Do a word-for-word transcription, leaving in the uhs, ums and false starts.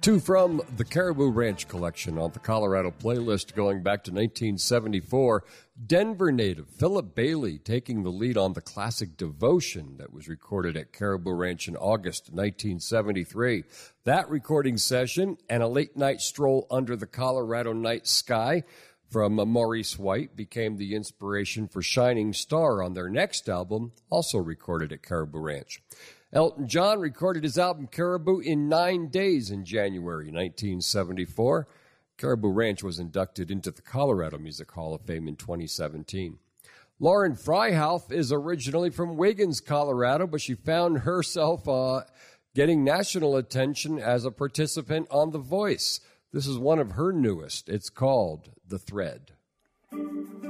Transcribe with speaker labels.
Speaker 1: Two from the Caribou Ranch collection on the Colorado playlist going back to nineteen seventy-four. Denver native Philip Bailey taking the lead on the classic Devotion that was recorded at Caribou Ranch in August nineteen seventy-three. That recording session and a late-night stroll under the Colorado night sky from Maurice White became the inspiration for Shining Star on their next album, also recorded at Caribou Ranch. Elton John recorded his album Caribou in nine days in January nineteen seventy-four. Caribou Ranch was inducted into the Colorado Music Hall of Fame in twenty seventeen. Lauren Freihoff is originally from Wiggins, Colorado, but she found herself uh, getting national attention as a participant on The Voice. This is one of her newest. It's called The Thread.